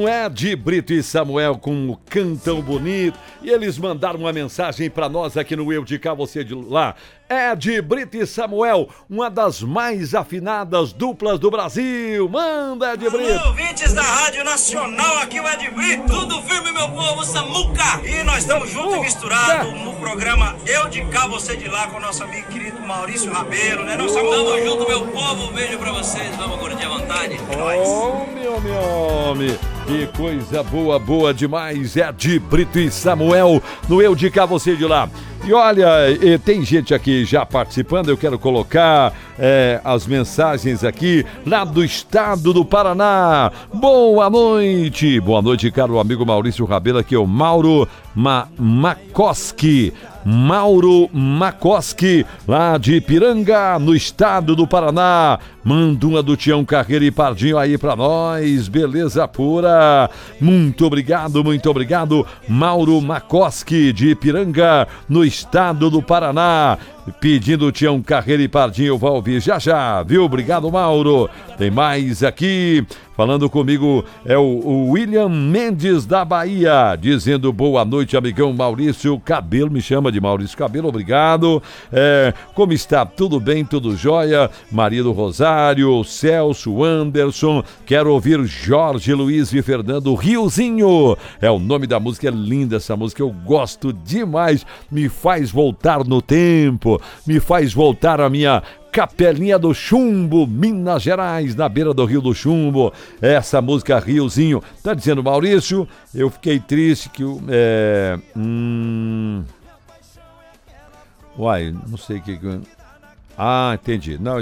Ed Brito e Samuel com um cantão bonito. E eles mandaram uma mensagem pra nós aqui no Eu de Cá, Você de Lá. Ed Brito e Samuel, uma das mais afinadas duplas do Brasil. Manda, Ed Brito. Alô, ouvintes da Rádio Nacional, aqui o Ed Brito. Tudo firme, meu povo, Samuca. E nós estamos juntos e misturados no programa Eu de Cá, Você de Lá, com o nosso amigo querido Maurício Rabelo, né? Nós estamos juntos, meu povo. Um beijo pra vocês, vamos curtir à vontade. Meu homem. Que coisa boa, boa demais. Ed Brito e Samuel no Eu de Cá, Você de Lá. E olha, tem gente aqui já participando, eu quero colocar as mensagens aqui lá do estado do Paraná. Boa noite, caro amigo Maurício Rabelo, aqui é o Mauro Makoski. Mauro Makoski, lá de Ipiranga, no estado do Paraná. Manda uma do Tião Carreira e Pardinho aí pra nós, beleza pura. Muito obrigado, Mauro Makoski, de Ipiranga, no estado do Paraná. Pedindo o Tião Carreira e Pardinho, eu vou ouvir já, viu? Obrigado, Mauro. Tem mais aqui, falando comigo, é o William Mendes da Bahia, dizendo boa noite, amigão Maurício Cabelo, me chama de Maurício Cabelo, obrigado. Como está? Tudo bem, tudo jóia? Maria do Rosário, Celso, Anderson, quero ouvir Jorge Luiz e Fernando Riozinho. É o nome da música, é linda essa música, eu gosto demais, me faz voltar no tempo, me faz voltar a minha Capelinha do Chumbo, Minas Gerais, na beira do Rio do Chumbo. Essa música Riozinho. Tá dizendo, Maurício, eu fiquei triste que Uai, não sei o que... Ah, entendi. Não,